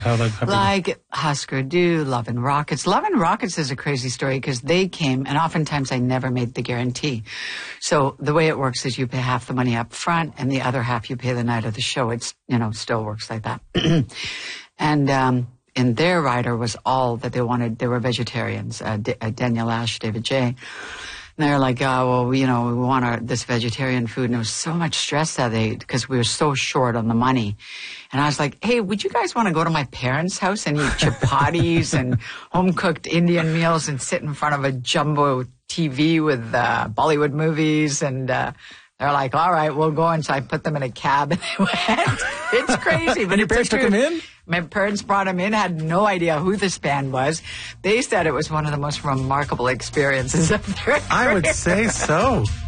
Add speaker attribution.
Speaker 1: Like Husker Du, Love and Rockets. Love and Rockets is a crazy story because they came, and oftentimes I never made the guarantee. So the way it works is you pay half the money up front, and the other half you pay the night of the show. It's, still works like that. And in their rider was all that they wanted. They were vegetarians, Daniel Ash, David J. And they're like, we want this vegetarian food. And there was so much stress because we were so short on the money. And I was like, hey, would you guys want to go to my parents' house and eat chapatis and home-cooked Indian meals and sit in front of a jumbo TV with Bollywood movies? And they're like, all right, we'll go. And so I put them in a cab and they went. It's crazy. But
Speaker 2: your parents took them in?
Speaker 1: My parents brought him in, had no idea who this band was. They said it was one of the most remarkable experiences of their career.
Speaker 2: I would say so.